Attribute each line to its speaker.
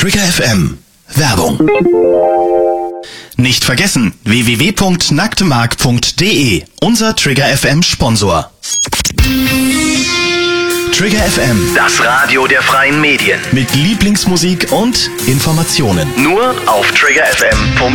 Speaker 1: Trigger FM. Werbung. Nicht vergessen, www.nacktemark.de, unser Trigger FM Sponsor. Trigger FM,
Speaker 2: Das Radio der freien Medien.
Speaker 1: mit Lieblingsmusik und Informationen.
Speaker 2: Nur auf triggerfm.de.